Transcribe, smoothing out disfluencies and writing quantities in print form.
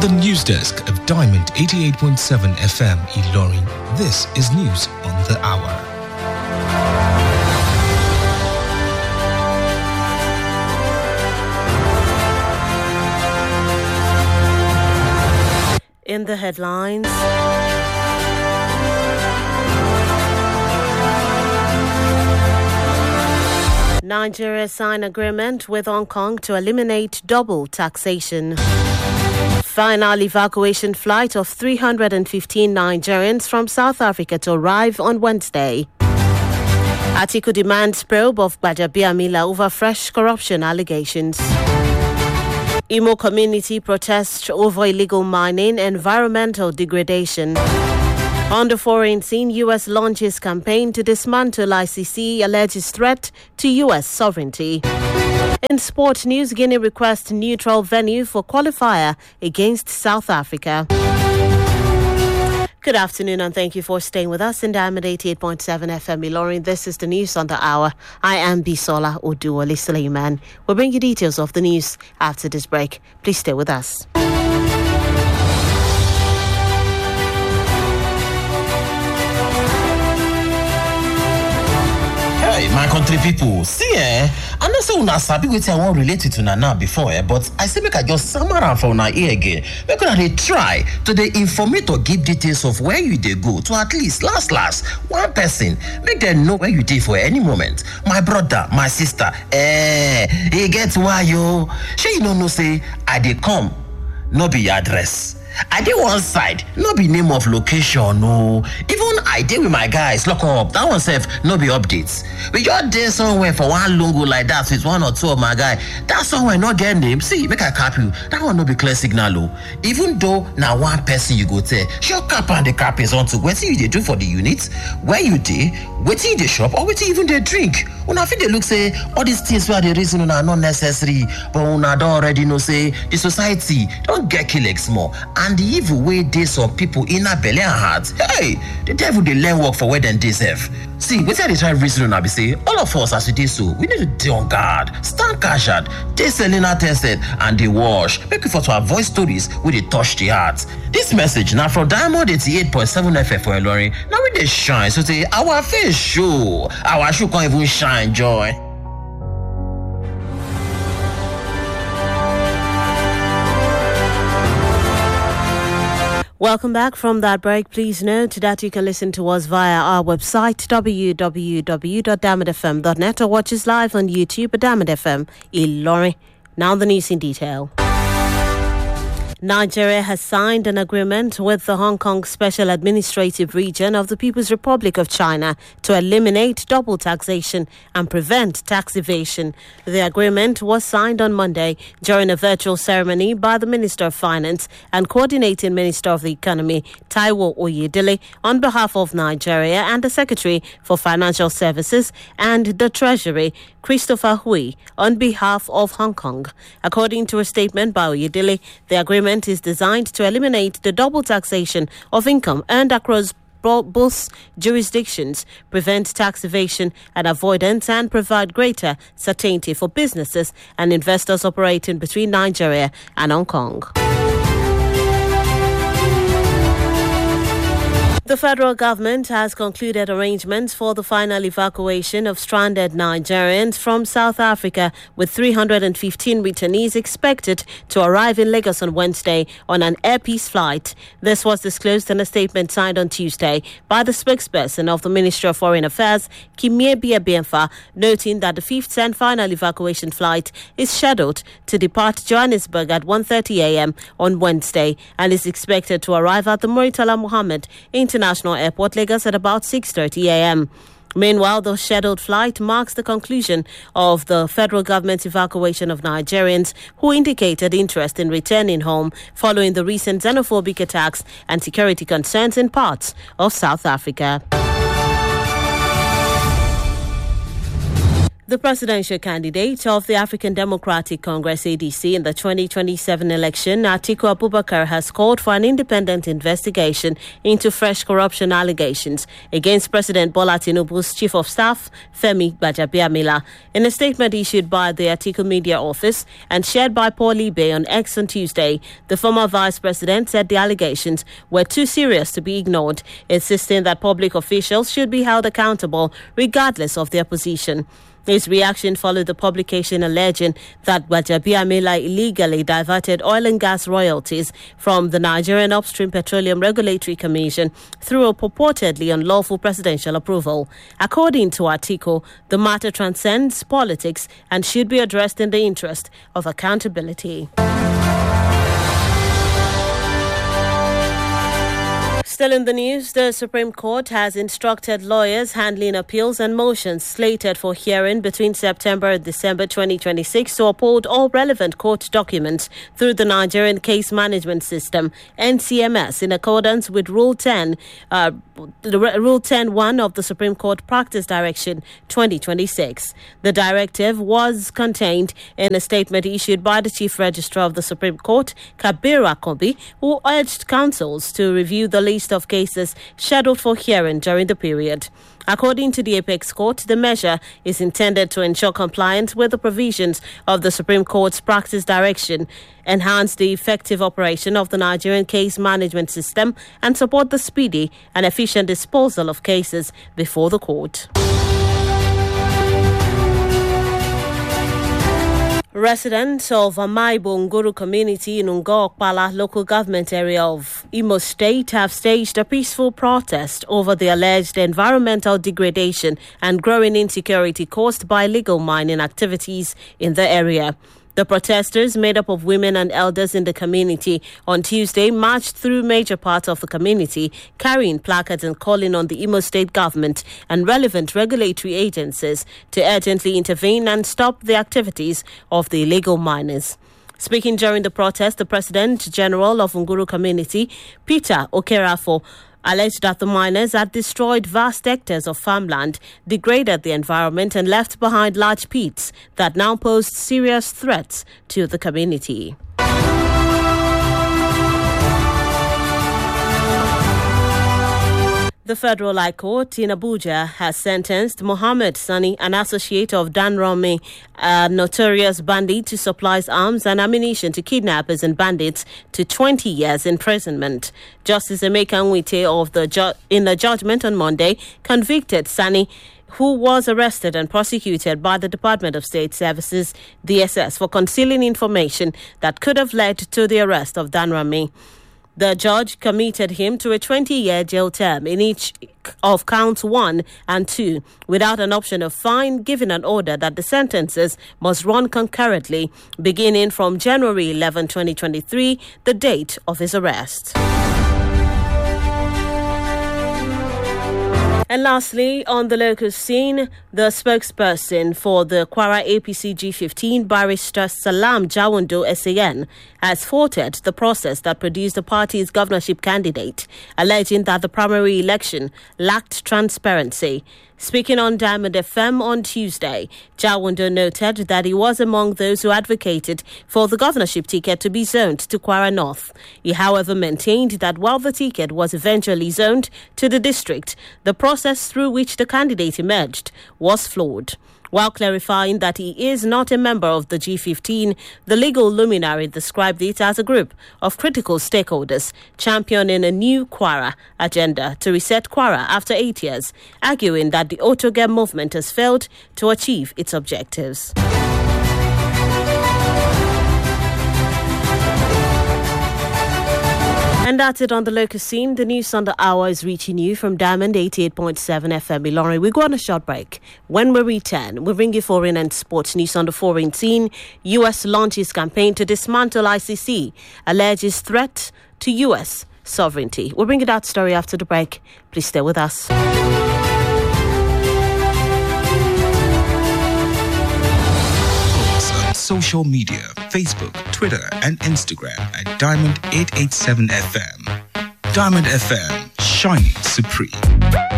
the news desk of Diamond 88.7 FM Ilorin. This is News on the Hour. In the headlines, Nigeria signed agreement with Hong Kong to eliminate double taxation. Final evacuation flight of 315 Nigerians from South Africa to arrive on Wednesday. Atiku demands probe of Gbajabiamila over fresh corruption allegations. Imo community protests over illegal mining, environmental degradation. On the foreign scene, U.S. launches campaign to dismantle ICC alleges threat to U.S. sovereignty. In sport news, Guinea requests neutral venue for qualifier against South Africa. Good afternoon and thank you for staying with us in Diamond 88.7 FM Ilorin. This is the news on the hour. I am Bisola Oduwole Suleiman. We'll bring you details of the news after this break. Please stay with us. Hey, my country people, see I know say una sabi wetin I wan relate to una now before but I say make I just summer am for una ear again. Make una dey try to dey informate or give details of where you dey go to at least last one person. Make them know where you dey for any moment. My brother, my sister, e get why yo. Shey you no know say I dey come, no be your address. I dey one side, no be name of location, no. Even I dey with my guys, lock up. That one self, no be updates. We just dey somewhere for one lungu like that with one or two of my guy. That somewhere no get name. See, make I cap you. That one no be clear signal, oh. Even though now one person you go tell, show cap and the cap is on to wetin you dey do for the unit, where you dey, wetin you dey shop, or wetin even dey drink. Una fit dey look say all these things wey I dey reason una not necessary, but una don already know say the society don't get kill small. And the evil way dey some people in a belly and heart. Hey, the devil dey learn work for where dem dey serve. See, wetin I dey try reason una be say all of us as we dey so, we need to dey on guard, stand casual, dey selena tested, and dey wash. Make we for to avoid stories wey dey touch the heart. This message now from Diamond 88.7 FM for Ilorin. Now we dey shine, so say our face show, our shoe can't even shine joy. Welcome back from that break. Please note that you can listen to us via our website www.diamondfm.net or watch us live on YouTube at Diamond FM Ilorin. Now the news in detail. Nigeria has signed an agreement with the Hong Kong Special Administrative Region of the People's Republic of China to eliminate double taxation and prevent tax evasion. The agreement was signed on Monday during a virtual ceremony by the Minister of Finance and Coordinating Minister of the Economy, Taiwo Oyedele, on behalf of Nigeria, and the Secretary for Financial Services and the Treasury, Christopher Hui, on behalf of Hong Kong. According to a statement by Oyedele, the agreement is designed to eliminate the double taxation of income earned across both jurisdictions, prevent tax evasion and avoidance, and provide greater certainty for businesses and investors operating between Nigeria and Hong Kong. The federal government has concluded arrangements for the final evacuation of stranded Nigerians from South Africa, with 315 returnees expected to arrive in Lagos on Wednesday on an Air Peace flight. This was disclosed in a statement signed on Tuesday by the spokesperson of the Ministry of Foreign Affairs, Kimie Biemfa, noting that the fifth and final evacuation flight is scheduled to depart Johannesburg at 1:30 a.m. on Wednesday and is expected to arrive at the Murtala Mohammed International Airport, Lagos, at about 6:30 a.m. Meanwhile, the scheduled flight marks the conclusion of the federal government's evacuation of Nigerians who indicated interest in returning home following the recent xenophobic attacks and security concerns in parts of South Africa. The presidential candidate of the African Democratic Congress ADC in the 2027 election, Atiku Abubakar, has called for an independent investigation into fresh corruption allegations against President Bola Tinubu's Chief of Staff, Femi Gbajabiamila. In a statement issued by the Atiku Media Office and shared by Paul Ibe on X on Tuesday, the former vice president said the allegations were too serious to be ignored, insisting that public officials should be held accountable regardless of their position. His reaction followed the publication alleging that Gbajabiamila illegally diverted oil and gas royalties from the Nigerian Upstream Petroleum Regulatory Commission through a purportedly unlawful presidential approval. According to Atiku, the matter transcends politics and should be addressed in the interest of accountability. Still in the news, the Supreme Court has instructed lawyers handling appeals and motions slated for hearing between September and December 2026 to uphold all relevant court documents through the Nigerian Case Management System, NCMS, in accordance with Rule 10.1 of the Supreme Court Practice Direction 2026. The directive was contained in a statement issued by the Chief Registrar of the Supreme Court, Kabir Akobi, who urged counsels to review the list of cases scheduled for hearing during the period. According to the Apex Court, the measure is intended to ensure compliance with the provisions of the Supreme Court's practice direction, enhance the effective operation of the Nigerian case management system, and support the speedy and efficient disposal of cases before the court. Residents of Amaibo Nguru community in Ngo-Okpala local government area of Imo State have staged a peaceful protest over the alleged environmental degradation and growing insecurity caused by illegal mining activities in the area. The protesters, made up of women and elders in the community, on Tuesday marched through major parts of the community, carrying placards and calling on the Imo State government and relevant regulatory agencies to urgently intervene and stop the activities of the illegal miners. Speaking during the protest, the President General of Nguru community, Peter Okerafo, alleged that the miners had destroyed vast hectares of farmland, degraded the environment, and left behind large pits that now pose serious threats to the community. The Federal High Court in Abuja has sentenced Mohammed Sani, an associate of Dan Rami, a notorious bandit who supplies arms and ammunition to kidnappers and bandits, to 20 years imprisonment. Justice Emeka Nwite in the judgment on Monday convicted Sani, who was arrested and prosecuted by the Department of State Services, DSS, for concealing information that could have led to the arrest of Dan Rami. The judge committed him to a 20-year jail term in each of counts 1 and 2, without an option of fine, giving an order that the sentences must run concurrently, beginning from January 11, 2023, the date of his arrest. And lastly, on the local scene, the spokesperson for the Kwara APC G15, Barrister Salam Jawando SAN, has faulted the process that produced the party's governorship candidate, alleging that the primary election lacked transparency. Speaking on Diamond FM on Tuesday, Jawando noted that he was among those who advocated for the governorship ticket to be zoned to Kwara North. He, however, maintained that while the ticket was eventually zoned to the district, the process through which the candidate emerged was flawed. While clarifying that he is not a member of the G15, the legal luminary described it as a group of critical stakeholders championing a new Kwara agenda to reset Kwara after 8 years, arguing that the Otogem movement has failed to achieve its objectives. And that's it on the local scene. The news on the hour is reaching you from Diamond 88.7 FM Ilorin. We go on a short break. When we return, we bring you foreign and sports news on the foreign scene. U.S. launches campaign to dismantle ICC, alleges threat to U.S. sovereignty. We'll bring you that story after the break. Please stay with us. Social media, Facebook, Twitter, and Instagram at Diamond 887 FM. Diamond FM, shining supreme.